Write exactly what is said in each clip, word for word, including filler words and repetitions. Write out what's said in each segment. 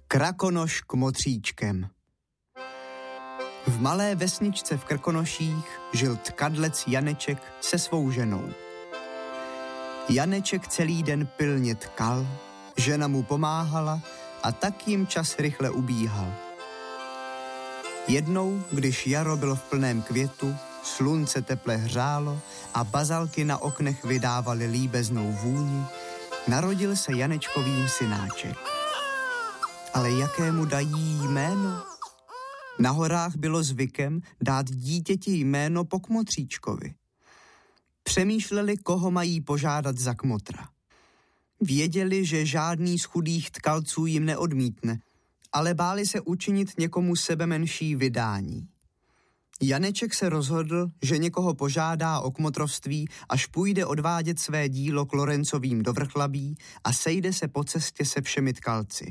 Krakonoš kmotříčkem. V malé vesničce v Krkonoších žil tkadlec Janeček se svou ženou. Janeček celý den pilně tkal, žena mu pomáhala a tak jim čas rychle ubíhal. Jednou, když jaro bylo v plném květu, slunce teple hřálo a bazalky na oknech vydávaly líbeznou vůni, narodil se Janečkovým synáček. Ale jakému dají jméno? Na horách bylo zvykem dát dítěti jméno po kmotříčkovi. Přemýšleli, koho mají požádat za kmotra. Věděli, že žádný z chudých tkalců jim neodmítne, ale báli se učinit někomu sebemenší vydání. Janeček se rozhodl, že někoho požádá o kmotrovství, až půjde odvádět své dílo k Lorencovým do Vrchlabí a sejde se po cestě se všemi tkalci.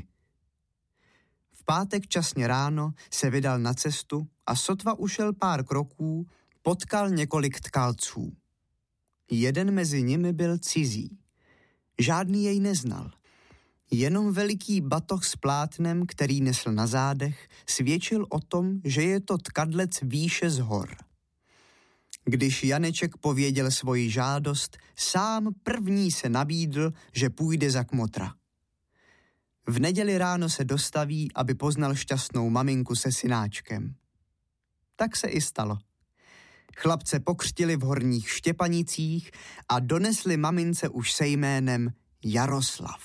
V pátek časně ráno se vydal na cestu a sotva ušel pár kroků, potkal několik tkalců. Jeden mezi nimi byl cizí. Žádný jej neznal. Jenom veliký batoh s plátnem, který nesl na zádech, svědčil o tom, že je to tkadlec výše z hor. Když Janeček pověděl svoji žádost, sám první se nabídl, že půjde za kmotra. V neděli ráno se dostaví, aby poznal šťastnou maminku se synáčkem. Tak se i stalo. Chlapce pokřtili v horních Štěpanicích a donesli mamince už se jménem Jaroslav.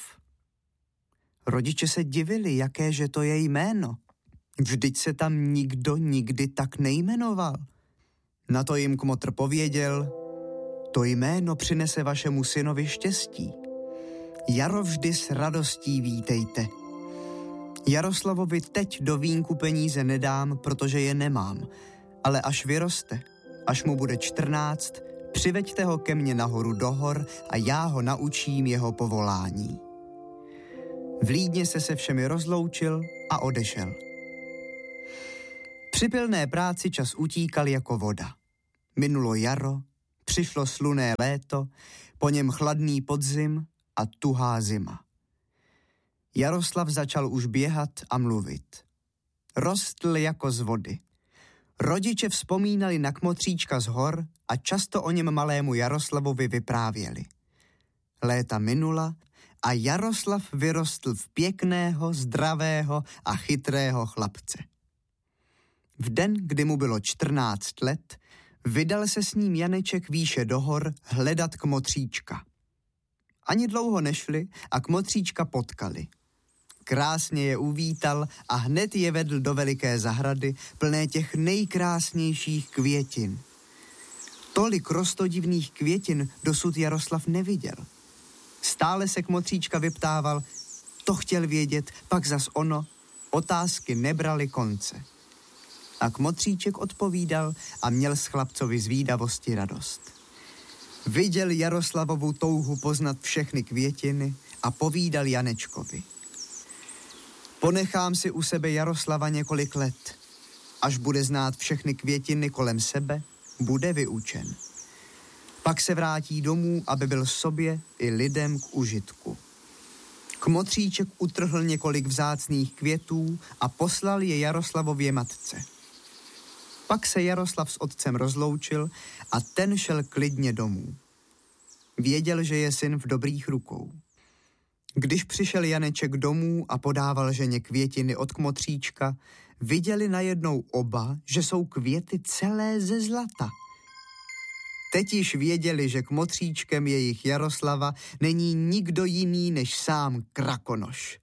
Rodiče se divili, jakéže to je jméno. Vždyť se tam nikdo nikdy tak nejmenoval. Na to jim kmotr pověděl, to jméno přinese vašemu synovi štěstí. Jaro vždy s radostí vítejte. Jaroslavovi teď do vínku peníze nedám, protože je nemám, ale až vyroste, až mu bude čtrnáct, přiveďte ho ke mně nahoru do hor a já ho naučím jeho povolání. Vlídně se se všemi rozloučil a odešel. Při pilné práci čas utíkal jako voda. Minulo jaro, přišlo slunné léto, po něm chladný podzim a tuhá zima. Jaroslav začal už běhat a mluvit. Rostl jako z vody. Rodiče vzpomínali na kmotříčka z hor a často o něm malému Jaroslavovi vyprávěli. Léta minula a Jaroslav vyrostl v pěkného, zdravého a chytrého chlapce. V den, kdy mu bylo čtrnáct let, vydal se s ním Janeček výše do hor hledat kmotříčka. Ani dlouho nešli a kmotříčka potkali. Krásně je uvítal a hned je vedl do veliké zahrady, plné těch nejkrásnějších květin. Tolik rostodivných květin dosud Jaroslav neviděl. Stále se kmotříčka vyptával, to chtěl vědět, pak zas ono, otázky nebraly konce. A kmotříček odpovídal a měl z chlapcovi zvídavosti radost. Viděl Jaroslavovu touhu poznat všechny květiny a povídal Janečkovi. Ponechám si u sebe Jaroslava několik let. Až bude znát všechny květiny kolem sebe, bude vyučen. Pak se vrátí domů, aby byl sobě i lidem k užitku. Kmotříček utrhl několik vzácných květů a poslal je Jaroslavově matce. Pak se Jaroslav s otcem rozloučil a ten šel klidně domů. Věděl, že je syn v dobrých rukou. Když přišel Janeček domů a podával ženě květiny od kmotříčka, viděli najednou oba, že jsou květy celé ze zlata. Teď již věděli, že kmotříčkem jejich Jaroslava není nikdo jiný než sám Krakonoš.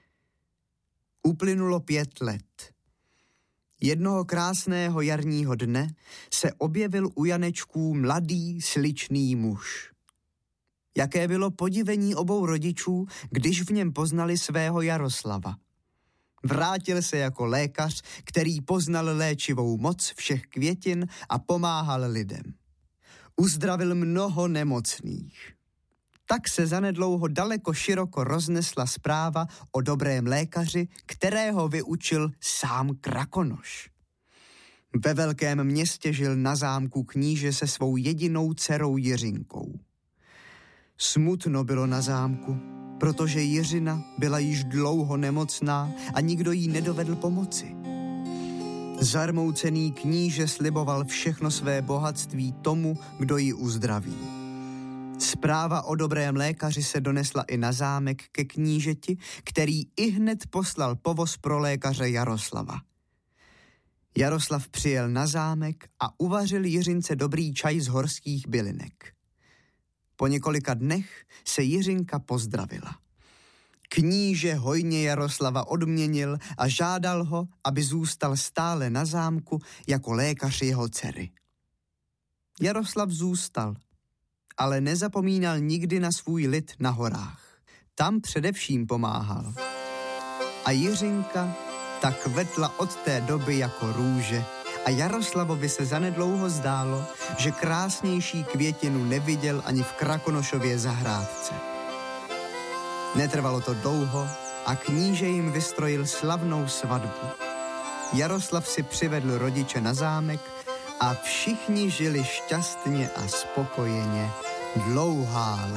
Uplynulo pět let. Jednoho krásného jarního dne se objevil u Janečků mladý, sličný muž. Jaké bylo podivení obou rodičů, když v něm poznali svého Jaroslava. Vrátil se jako lékař, který poznal léčivou moc všech květin a pomáhal lidem. Uzdravil mnoho nemocných. Tak se zanedlouho daleko široko roznesla zpráva o dobrém lékaři, kterého vyučil sám Krakonoš. Ve velkém městě žil na zámku kníže se svou jedinou dcerou Jiřinkou. Smutno bylo na zámku, protože Jiřina byla již dlouho nemocná a nikdo jí nedovedl pomoci. Zarmoucený kníže sliboval všechno své bohatství tomu, kdo ji uzdraví. Zpráva o dobrém lékaři se donesla i na zámek ke knížeti, který ihned poslal povoz pro lékaře Jaroslava. Jaroslav přijel na zámek a uvařil Jiřince dobrý čaj z horských bylinek. Po několika dnech se Jiřinka pozdravila. Kníže hojně Jaroslava odměnil a žádal ho, aby zůstal stále na zámku jako lékař jeho dcery. Jaroslav zůstal, ale nezapomínal nikdy na svůj lid na horách. Tam především pomáhal. A Jiřinka tak kvetla od té doby jako růže a Jaroslavovi se zanedlouho zdálo, že krásnější květinu neviděl ani v Krakonošově zahrádce. Netrvalo to dlouho a kníže jim vystrojil slavnou svatbu. Jaroslav si přivedl rodiče na zámek a všichni žili šťastně a spokojeně dlouhá léta.